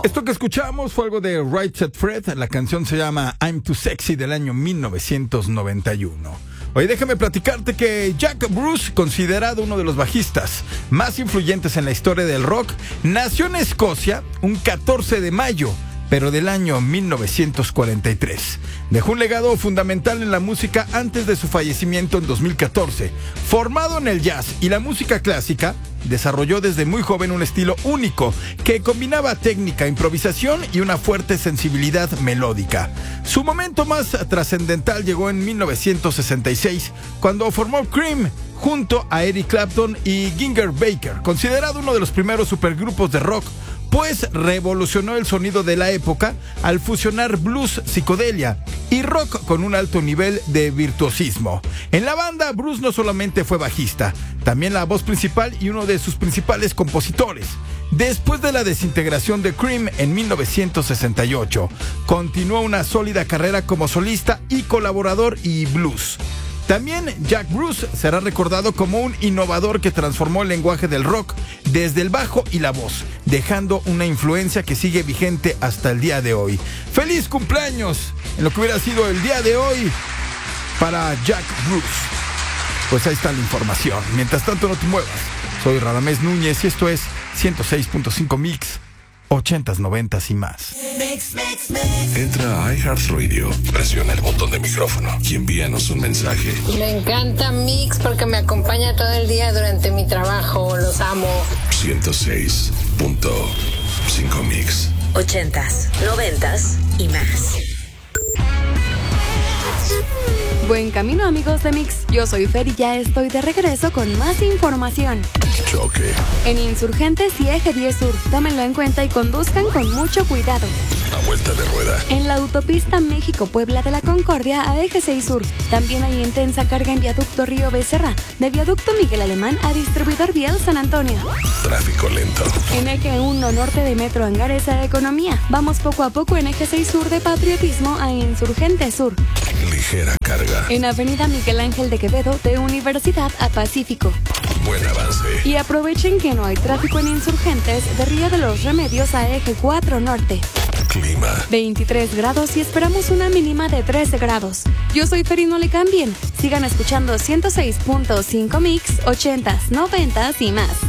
Esto que escuchamos fue algo de Right Said Fred. La canción se llama I'm Too Sexy del año 1991. Oye, déjame platicarte que Jack Bruce, considerado uno de los bajistas más influyentes en la historia del rock, nació en Escocia un 14 de mayo, pero del año 1943. Dejó un legado fundamental en la música antes de su fallecimiento en 2014. Formado en el jazz y la música clásica, desarrolló desde muy joven un estilo único que combinaba técnica, improvisación y una fuerte sensibilidad melódica. Su momento más trascendental llegó en 1966, cuando formó Cream junto a Eric Clapton y Ginger Baker, considerado uno de los primeros supergrupos de rock, pues revolucionó el sonido de la época al fusionar blues, psicodelia y rock con un alto nivel de virtuosismo. En la banda, Bruce no solamente fue bajista, también la voz principal y uno de sus principales compositores. Después de la desintegración de Cream en 1968, continuó una sólida carrera como solista y colaborador y blues. También Jack Bruce será recordado como un innovador que transformó el lenguaje del rock desde el bajo y la voz, dejando una influencia que sigue vigente hasta el día de hoy. ¡Feliz cumpleaños! En lo que hubiera sido el día de hoy para Jack Bruce. Pues ahí está la información. Mientras tanto, no te muevas. Soy Radamés Núñez y esto es 106.5 Mix, 80s, 90s y más. Entra a iHeartRadio, presiona el botón de micrófono y envíanos un mensaje. Me encanta Mix porque me acompaña todo el día durante mi trabajo. Los amo. 106.5 Mix. 80s, 90s y más. Buen camino, amigos de Mix. Yo soy Fer y ya estoy de regreso con más información. Choque. En Insurgentes y Eje 10 Sur, tómenlo en cuenta y conduzcan con mucho cuidado. A vuelta de rueda. En la autopista México-Puebla de la Concordia a Eje 6 Sur, también hay intensa carga en Viaducto Río Becerra, de Viaducto Miguel Alemán a Distribuidor Vial San Antonio. Tráfico lento. En Eje 1 Norte de Metro Angares a Economía, vamos poco a poco en Eje 6 Sur de Patriotismo a Insurgente Sur. Ligera carga. En Avenida Miguel Ángel de Quevedo de Universidad a Pacífico. Buen avance. Y aprovechen que no hay tráfico en Insurgentes de Río de los Remedios a Eje 4 Norte. Clima. 23 grados y esperamos una mínima de 13 grados. Yo soy Fer y no le cambien. Sigan escuchando 106.5 Mix, 80s, 90s y más.